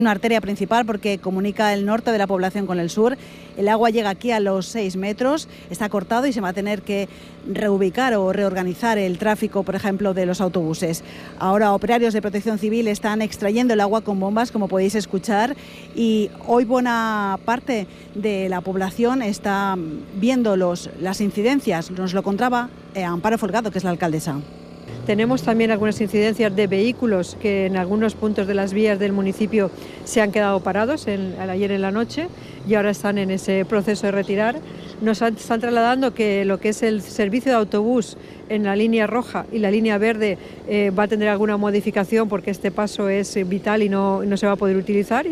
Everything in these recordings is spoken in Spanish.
Una arteria principal porque comunica el norte de la población con el sur. El agua llega aquí a los 6 metros, está cortado y se va a tener que reubicar o reorganizar el tráfico, por ejemplo, de los autobuses. Ahora operarios de Protección Civil están extrayendo el agua con bombas, como podéis escuchar, y hoy buena parte de la población está viendo las incidencias. Nos lo contaba Amparo Folgado, que es la alcaldesa. Tenemos también algunas incidencias de vehículos que en algunos puntos de las vías del municipio se han quedado parados ayer en la noche y ahora están en ese proceso de retirar. Nos están trasladando que lo que es el servicio de autobús en la línea roja y la línea verde va a tener alguna modificación porque este paso es vital y no se va a poder utilizar.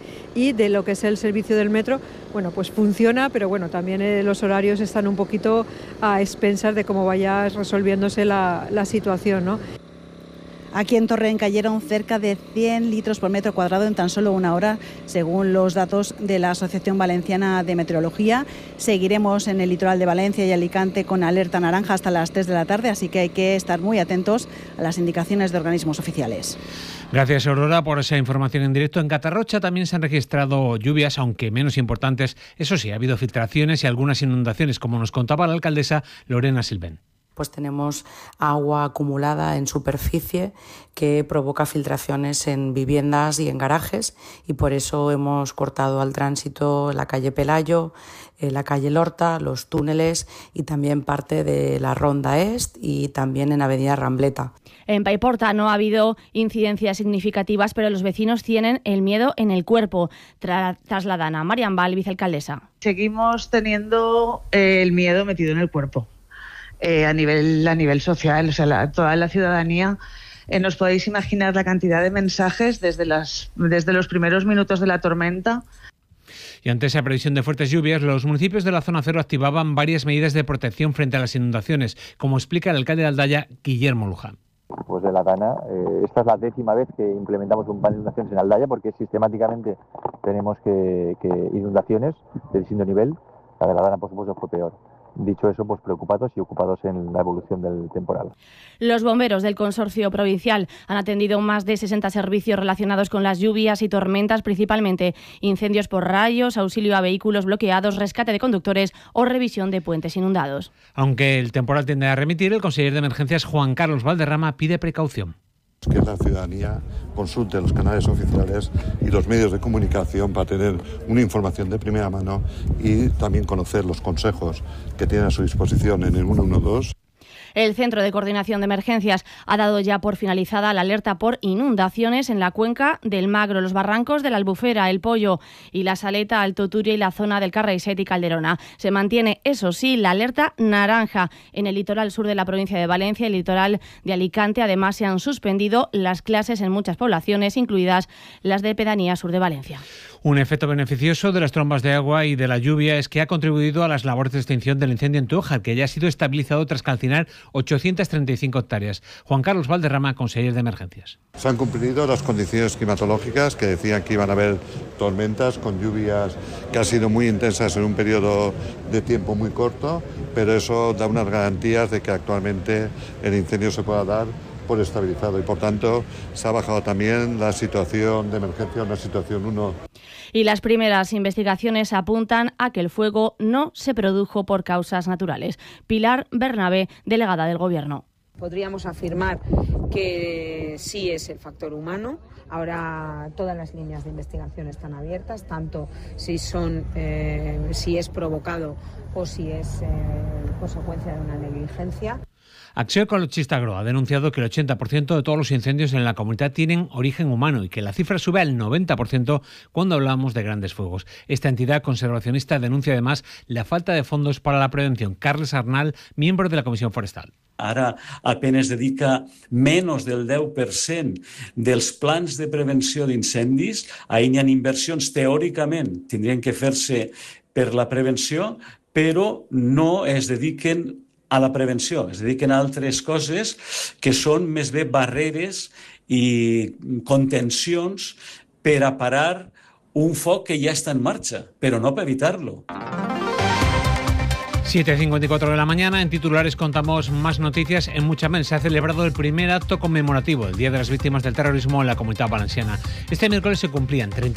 Y de lo que es el servicio del metro, bueno, pues funciona, pero bueno, también los horarios están un poquito a expensas de cómo vaya resolviéndose la situación, ¿no? Aquí en Torrent cayeron cerca de 100 litros por metro cuadrado en tan solo una hora, según los datos de la Asociación Valenciana de Meteorología. Seguiremos en el litoral de Valencia y Alicante con alerta naranja hasta las 3 de la tarde, así que hay que estar muy atentos a las indicaciones de organismos oficiales. Gracias, Aurora, por esa información en directo. En Catarrocha también se han registrado lluvias, aunque menos importantes. Eso sí, ha habido filtraciones y algunas inundaciones, como nos contaba la alcaldesa Lorena Silvén. Pues tenemos agua acumulada en superficie que provoca filtraciones en viviendas y en garajes, y por eso hemos cortado al tránsito la calle Pelayo, la calle Lorta, los túneles y también parte de la Ronda Est y también en Avenida Rambleta. En Paiporta no ha habido incidencias significativas, pero los vecinos tienen el miedo en el cuerpo. Trasladan a Marian Val, vicealcaldesa. Seguimos teniendo el miedo metido en el cuerpo. A nivel social, o sea, toda la ciudadanía. Nos podéis imaginar la cantidad de mensajes desde los primeros minutos de la tormenta. Y ante esa previsión de fuertes lluvias, los municipios de la zona cero activaban varias medidas de protección frente a las inundaciones, como explica el alcalde de Aldaya, Guillermo Luján. Pues de la Dana, esta es la 10ª vez que implementamos un plan de inundaciones en Aldaya, porque sistemáticamente tenemos que inundaciones de distinto nivel. La de la Dana, por supuesto, fue peor. Dicho eso, pues preocupados y ocupados en la evolución del temporal. Los bomberos del Consorcio Provincial han atendido más de 60 servicios relacionados con las lluvias y tormentas, principalmente incendios por rayos, auxilio a vehículos bloqueados, rescate de conductores o revisión de puentes inundados. Aunque el temporal tiende a remitir, el consejero de Emergencias, Juan Carlos Valderrama, pide precaución. Que la ciudadanía consulte los canales oficiales y los medios de comunicación para tener una información de primera mano y también conocer los consejos que tienen a su disposición en el 112. El Centro de Coordinación de Emergencias ha dado ya por finalizada la alerta por inundaciones en la cuenca del Magro, los barrancos de la Albufera, el Pollo y la Saleta, Alto Turia y la zona del Carraiset y Calderona. Se mantiene, eso sí, la alerta naranja en el litoral sur de la provincia de Valencia y el litoral de Alicante. Además, se han suspendido las clases en muchas poblaciones, incluidas las de Pedanía Sur de Valencia. Un efecto beneficioso de las trombas de agua y de la lluvia es que ha contribuido a las labores de extinción del incendio en Tújar, que ya ha sido estabilizado tras calcinar 835 hectáreas. Juan Carlos Valderrama, consejero de Emergencias. Se han cumplido las condiciones climatológicas que decían que iban a haber tormentas con lluvias que han sido muy intensas en un periodo de tiempo muy corto, pero eso da unas garantías de que actualmente el incendio se pueda dar por estabilizado y por tanto se ha bajado también la situación de emergencia a una situación 1. Y las primeras investigaciones apuntan a que el fuego no se produjo por causas naturales. Pilar Bernabé, delegada del Gobierno. Podríamos afirmar que sí es el factor humano. Ahora todas las líneas de investigación están abiertas, tanto si es provocado o si es consecuencia de una negligencia. Acció Ecologista Agro ha denunciado que el 80% de todos los incendios en la comunidad tienen origen humano y que la cifra sube al 90% cuando hablamos de grandes fuegos. Esta entidad conservacionista denuncia además la falta de fondos para la prevención. Carles Arnal, miembro de la Comissió Forestal. Ara apenas dedica menys del 10% dels plans de prevenció d'incendis. Ahir hi ha inversions, teòricament, tindrien que fer-se per la prevenció, però no es dediquen a la prevenció, es dediquen a altres coses que són més bé barreres i contencions per a parar un foc que ja està en marxa, però no per evitar-lo. 7:54 de la mañana. En titulares contamos más noticias. En Mutxamel se ha celebrado el primer acto conmemorativo, el Día de las Víctimas del Terrorismo en la Comunitat Valenciana. Este miércoles se cumplían 30